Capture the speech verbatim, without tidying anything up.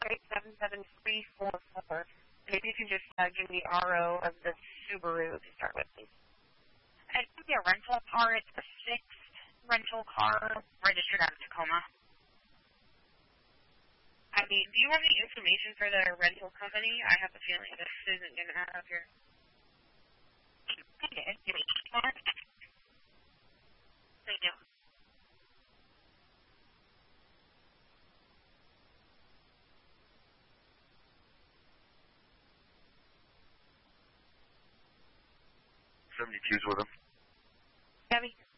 eight seven seven three four four. And if you can just uh, give me R O of the Subaru to start with, please. It could be a rental car. It's a fixed rental car registered out of Tacoma. I mean, do you have any information for the rental company? I have a feeling this isn't going to add up here. Okay, give me one. Thank you. seventy-two's with him. Debbie?